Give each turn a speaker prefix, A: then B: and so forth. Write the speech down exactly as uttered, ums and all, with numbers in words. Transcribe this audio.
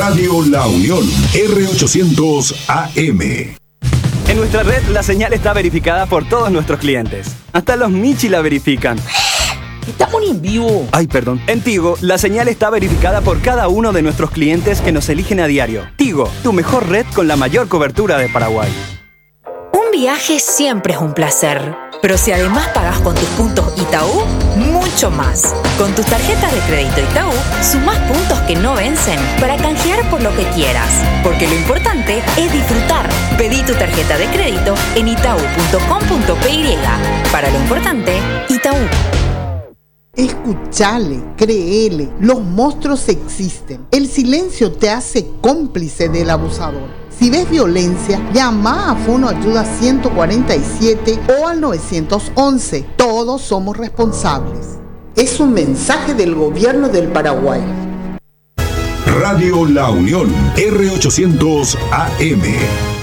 A: Radio La Unión, R ochocientos A M.
B: En nuestra red la señal está verificada por todos nuestros clientes. Hasta los Michi la verifican.
C: Estamos en vivo.
B: Ay, perdón. En Tigo, la señal está verificada por cada uno de nuestros clientes que nos eligen a diario. Tigo, tu mejor red con la mayor cobertura de Paraguay.
D: Un viaje siempre es un placer, pero si además pagas con tus puntos Itaú, mucho más. Con tus tarjetas de crédito Itaú, sumás puntos que no vencen para canjear por lo que quieras. Porque lo importante es disfrutar. Pedí tu tarjeta de crédito en itaú punto com punto pe y. Para lo importante, Itaú.
E: Escuchale, créele, los monstruos existen. El silencio te hace cómplice del abusador. Si ves violencia, llama a Fono Ayuda ciento cuarenta y siete o al nueve once. Todos somos responsables. Es un mensaje del gobierno del Paraguay.
A: Radio La Unión, R ochocientos A M.